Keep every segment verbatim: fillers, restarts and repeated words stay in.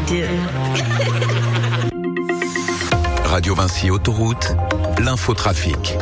did. Radio Vinci Autoroute, l'infotrafic.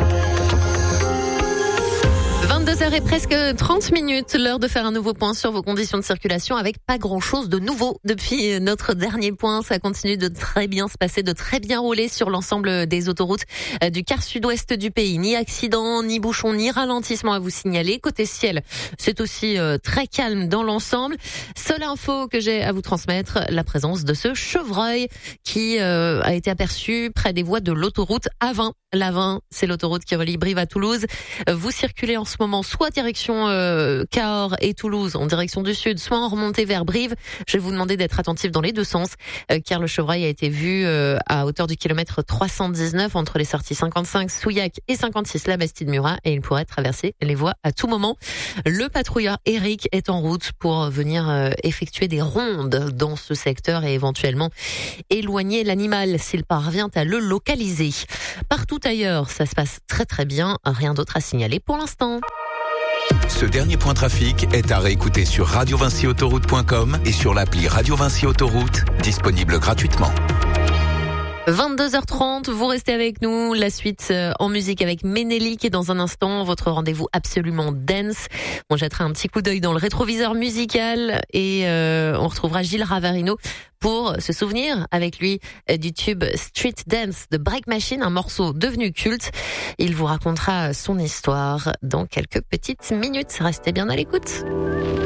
vingt-deux heures et presque trente minutes, l'heure de faire un nouveau point sur vos conditions de circulation avec pas grand chose de nouveau depuis notre dernier point. Ça continue de très bien se passer, de très bien rouler sur l'ensemble des autoroutes du quart sud-ouest du pays. Ni accident, ni bouchon, ni ralentissement à vous signaler. Côté ciel, c'est aussi très calme dans l'ensemble. Seule info que j'ai à vous transmettre, la présence de ce chevreuil qui euh, a été aperçu près des voies de l'autoroute A vingt. L'A vingt, c'est l'autoroute qui relie Brive à Toulouse. Vous circulez en ce moment soit direction euh, Cahors et Toulouse en direction du sud, soit en remontée vers Brive. Je vais vous demander d'être attentif dans les deux sens euh, car le chevreuil a été vu euh, à hauteur du kilomètre trois cent dix-neuf entre les sorties cinquante-cinq Souillac et cinquante-six La Bastide-Murat et il pourrait traverser les voies à tout moment. Le patrouilleur Eric est en route pour venir euh, effectuer des rondes dans ce secteur et éventuellement éloigner l'animal s'il parvient à le localiser. Partout ailleurs, ça se passe très très bien, rien d'autre à signaler pour l'instant. Ce dernier point trafic est à réécouter sur radio vinci autoroute point com et sur l'appli Radio Vinci Autoroute, disponible gratuitement. vingt-deux heures trente, vous restez avec nous. La suite en musique avec Ménélique et dans un instant, votre rendez-vous absolument dance. On jettera un petit coup d'œil dans le rétroviseur musical et euh, on retrouvera Gilles Ravarino pour se souvenir avec lui du tube Street Dance de Break Machine, un morceau devenu culte. Il vous racontera son histoire dans quelques petites minutes. Restez bien à l'écoute.